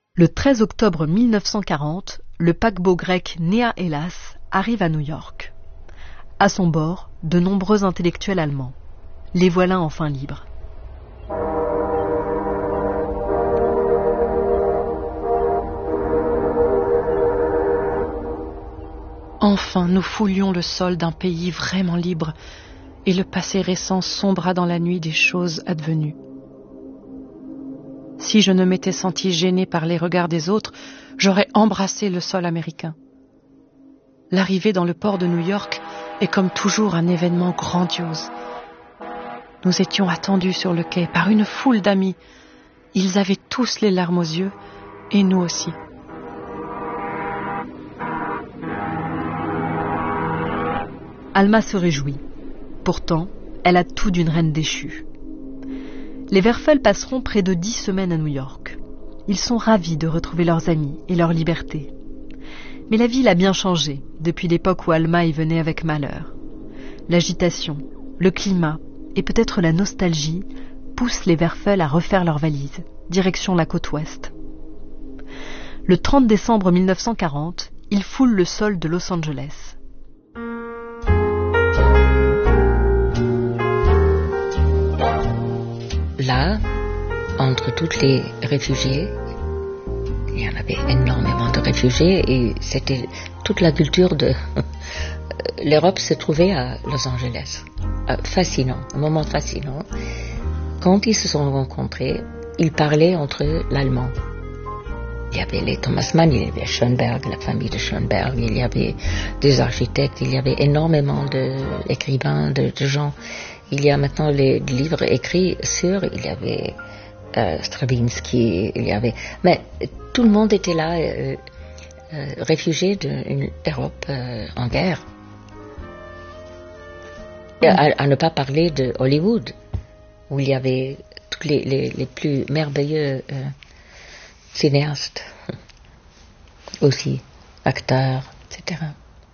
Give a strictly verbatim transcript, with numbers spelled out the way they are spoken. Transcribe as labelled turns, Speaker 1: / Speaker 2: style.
Speaker 1: Le treize octobre mille neuf cent quarante, le paquebot grec Nea Hellas arrive à New York. À son bord, de nombreux intellectuels allemands. Les voilà enfin libres.
Speaker 2: Enfin, nous foulions le sol d'un pays vraiment libre, et le passé récent sombra dans la nuit des choses advenues. Si je ne m'étais sentie gênée par les regards des autres, j'aurais embrassé le sol américain. L'arrivée dans le port de New York est comme toujours un événement grandiose. Nous étions attendus sur le quai par une foule d'amis. Ils avaient tous les larmes aux yeux, et nous aussi.
Speaker 1: Alma se réjouit. Pourtant, elle a tout d'une reine déchue. Les Werfel passeront près de dix semaines à New York. Ils sont ravis de retrouver leurs amis et leur liberté. Mais la ville a bien changé depuis l'époque où Alma y venait avec malheur. L'agitation, le climat et peut-être la nostalgie poussent les Werfel à refaire leurs valises, direction la côte ouest. Le trente décembre mille neuf cent quarante, ils foulent le sol de Los Angeles.
Speaker 3: Là, entre tous les réfugiés, il y en avait énormément de réfugiés et c'était toute la culture de l'Europe se trouvait à Los Angeles. Fascinant, un moment fascinant. Quand ils se sont rencontrés, ils parlaient entre eux l'allemand. Il y avait les Thomas Mann, il y avait Schoenberg, la famille de Schoenberg, il y avait des architectes, il y avait énormément d'écrivains, de, de gens. Il y a maintenant les livres écrits sur, il y avait euh, Stravinsky, il y avait... Mais tout le monde était là, euh, euh, réfugié d'une Europe euh, en guerre. Mm. À, à ne pas parler de Hollywood, où il y avait tous les, les, les plus merveilleux euh, cinéastes, aussi, acteurs, et cetera